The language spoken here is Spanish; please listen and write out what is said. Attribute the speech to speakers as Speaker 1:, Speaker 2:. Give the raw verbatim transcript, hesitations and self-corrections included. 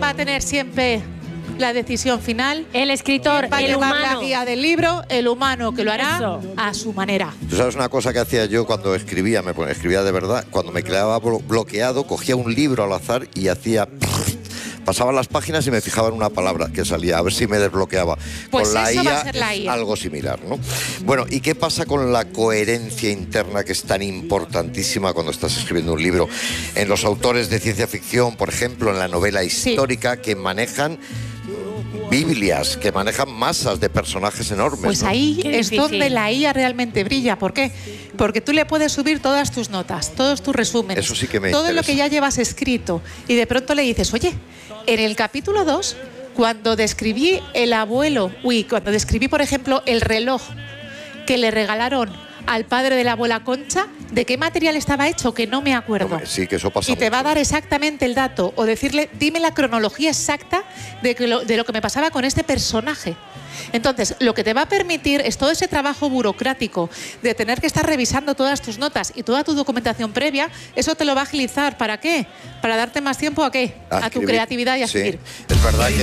Speaker 1: va a tener siempre la decisión final?
Speaker 2: El escritor,
Speaker 1: va a
Speaker 2: el
Speaker 1: llevar
Speaker 2: humano.
Speaker 1: la guía del libro, el humano que lo hará
Speaker 2: Eso.
Speaker 1: a su manera.
Speaker 3: Tú sabes una cosa que hacía yo cuando escribía, me ponía, escribía de verdad, cuando me quedaba blo- bloqueado, cogía un libro al azar y hacía... Pasaba las páginas y me fijaba en una palabra que salía, a ver si me desbloqueaba.
Speaker 1: Pues
Speaker 3: con la
Speaker 1: eso
Speaker 3: I A,
Speaker 1: va a ser la
Speaker 3: es
Speaker 1: I A.
Speaker 3: algo similar, ¿no? Bueno, ¿y qué pasa con la coherencia interna, que es tan importantísima cuando estás escribiendo un libro? En los autores de ciencia ficción, por ejemplo, en la novela histórica, que manejan Biblias, que manejan masas de personajes enormes.
Speaker 1: Pues
Speaker 3: ¿no?
Speaker 1: ahí
Speaker 2: Qué
Speaker 1: es
Speaker 2: difícil.
Speaker 1: donde la I A realmente brilla. ¿Por qué? Porque tú le puedes subir todas tus notas, todos tus resúmenes,
Speaker 3: Eso sí que me
Speaker 1: todo lo
Speaker 3: interesa.
Speaker 1: que ya llevas escrito, y de pronto le dices, oye, en el capítulo dos, cuando describí el abuelo, uy, cuando describí, por ejemplo, el reloj que le regalaron al padre de la abuela Concha, ¿de qué material estaba hecho? Que no me acuerdo.
Speaker 3: Hombre, sí, que eso pasa
Speaker 1: Y te va a
Speaker 3: mucho.
Speaker 1: dar exactamente el dato, o decirle, dime la cronología exacta de, que lo, de lo que me pasaba con este personaje. Entonces, lo que te va a permitir es todo ese trabajo burocrático de tener que estar revisando todas tus notas y toda tu documentación previa, eso te lo va a agilizar. ¿Para qué? Para darte más tiempo a qué? A, tu
Speaker 3: escribir.
Speaker 1: creatividad y a
Speaker 3: Sí,
Speaker 1: escribir.
Speaker 3: es verdad que